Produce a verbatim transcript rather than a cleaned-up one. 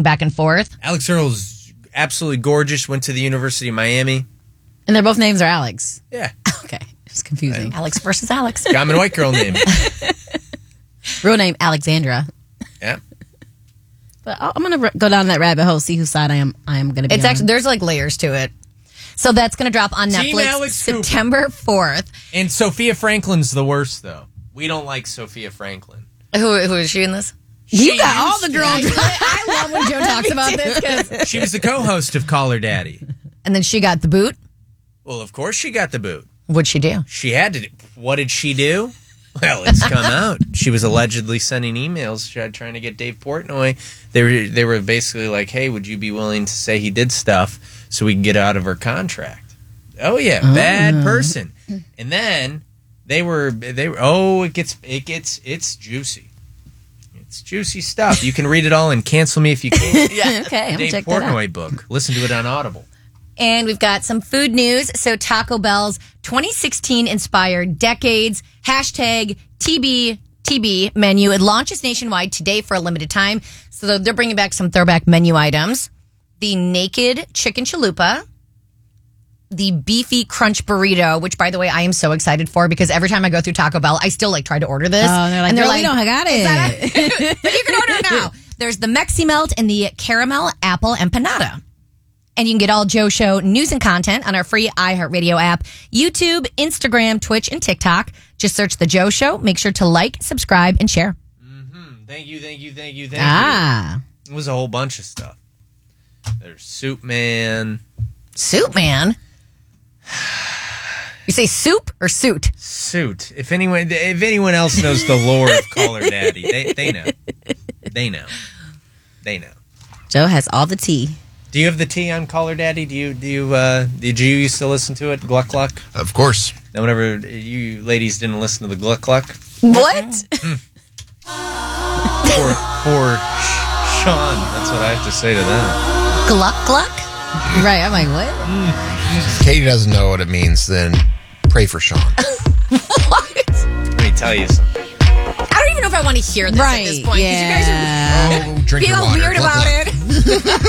back and forth. Alex Earl's absolutely gorgeous. Went to the University of Miami. And their both names are Alex. Yeah. Okay. It's confusing. Alex versus Alex. Common white girl name. Real name, Alexandra. Yeah. But I'm going to go down that rabbit hole, see whose side I am I am going to be It's on. actually, there's like layers to it. So that's going to drop on Team Netflix Alex Cooper. September fourth. And Sophia Franklin's the worst, though. We don't like Sophia Franklin. Who, who is she in this? You She got all used the to girls. be. I love when Joe talks about this. 'Cause- She was the co-host of Call Her Daddy. And then she got the boot. Well, of course she got the boot. What'd she do? She had to. Do. What did she do? Well, it's come out. She was allegedly sending emails trying to get Dave Portnoy. They were they were basically like, "Hey, would you be willing to say he did stuff so we can get out of her contract?" Oh yeah, bad person. And then they were they were oh it gets it gets it's juicy. It's juicy stuff. You can read it all in Cancel Me If You Can. Yeah. Okay, I'm Dave check that out. Portnoy book. Listen to it on Audible. And we've got some food news. So Taco Bell's twenty sixteen inspired decades hashtag T B T B menu. It launches nationwide today for a limited time. So they're bringing back some throwback menu items. The naked chicken chalupa. The beefy crunch burrito, which by the way, I am so excited for because every time I go through Taco Bell, I still like try to order this. Oh, and they're like, and "Girl, we don't got "Is that it." a-" But you can order it now. There's the Mexi Melt and the caramel apple empanada. And you can get all Joe Show news and content on our free iHeartRadio app, YouTube, Instagram, Twitch, and TikTok. Just search The Joe Show. Make sure to like, subscribe, and share. Mm-hmm. Thank you, thank you, thank you, thank Ah. you. It was a whole bunch of stuff. There's Soup Man. Soup Man? You say soup or suit? Suit. If anyone, if anyone else knows the lore of Call Her Daddy, they, they know. They know. They know. Joe has all the tea. Do you have the tea on Call Her Daddy? Do you? Do you? Uh, did you used to listen to it? Gluck Gluck. Of course. Now, whenever you ladies didn't listen to the Gluck Gluck, What? poor, poor Sean. That's what I have to say to that. Gluck Gluck? Right. I'm like, what? If Katie doesn't know what it means, then pray for Sean. What? Let me tell you something. I don't even know if I want to hear this Right. at this point. 'Cause Yeah. you Oh, drink guys your are water. feel weird Gluck, about gluck. it.